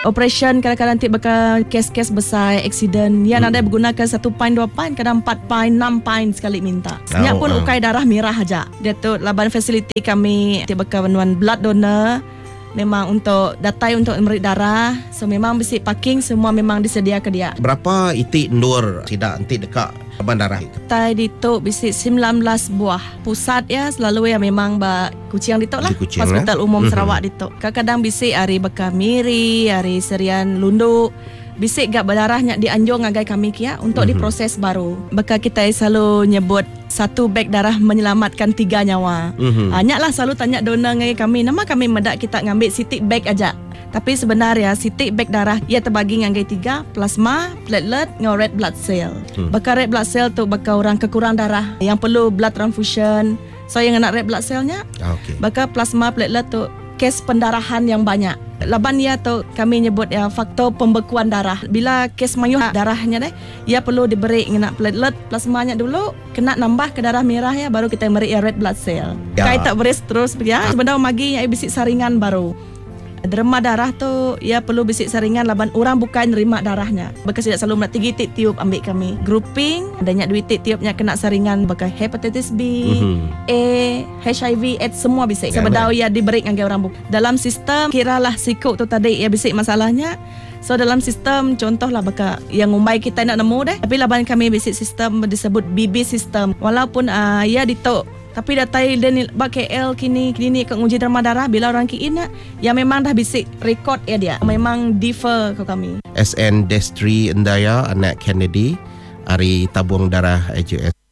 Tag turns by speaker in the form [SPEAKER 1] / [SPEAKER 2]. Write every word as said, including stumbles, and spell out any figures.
[SPEAKER 1] Operation kadang-kadang nanti bakal kes-kes besar, accident. Yang hmm. ada menggunakan satu pint, dua pint, kadang empat pint, enam pint sekali minta. Sebenarnya oh, pun uh. ukai darah merah aja. Dia tu laban fasiliti kami nanti bakal menuan blood donor. Memang untuk datai untuk memberi darah. So memang besi parking semua memang disediakan dia.
[SPEAKER 2] Berapa itik ndur tidak nanti dekat laban darah itu?
[SPEAKER 1] Tai dituk besi sembilan belas buah. Pusat ya selalu ya memang ba Kuching dituk lah.
[SPEAKER 2] Kuching,
[SPEAKER 1] Hospital
[SPEAKER 2] lah.
[SPEAKER 1] Umum
[SPEAKER 2] Mm-hmm.
[SPEAKER 1] Sarawak dituk. Kadang-kadang besi hari Bekar Miri, hari Serian Lunduk. Bisik gak berdarahnya dianjung ngagai kami kia untuk mm-hmm. diproses baru. Bekal kita selalu nyebut satu beg darah menyelamatkan tiga nyawa. Mm-hmm. Banyak lah selalu tanya donor ngagai kami. Nama kami medak kita ngambil sitik beg aja. Tapi sebenarnya sitik beg darah ia terbagi ngagai tiga. Plasma, platelet, dengan red blood cell. Mm. Bekal red blood cell tu bekal orang kekurang darah yang perlu blood transfusion. So yang nak red blood cellnya. Okay. Bekal plasma, platelet tu kes pendarahan yang banyak. Laban ia tu kami nyebut ya faktor pembekuan darah. Bila kes mayuh darahnya deh, ia perlu diberi kena platelet plasmanya dulu, kena nambah ke darah merah ya baru kita beri ya red blood cell. Ya. Kai tak beres terus ya. Sebenarnya magi ya bisik saringan baru. Derma darah tu ia perlu bisik saringan laban orang bukan nerima darahnya. Bekas tidak selalu nak tiga titik tiup ambil kami. Grouping adanya dua titik tiupnya kena saringan bekas hepatitis B, mm-hmm. A, H I V, AIDS semua bisik. Sebenarnya ia diberi dengan orang bukan. Dalam sistem kiralah sikuk tu tadi ia bisik masalahnya. So dalam sistem contohlah baka yang umbai kita nak nemu deh. Tapi laban kami bisik sistem disebut B B system. Walaupun uh, ia ditok tapi datai dan bak K L kini kini kat uji derma darah bila orang kiin ya memang dah bisik rekod ya dia memang differ ke kami.
[SPEAKER 2] S N Destri Endaya anak Kennedy hari tabung darah A J S.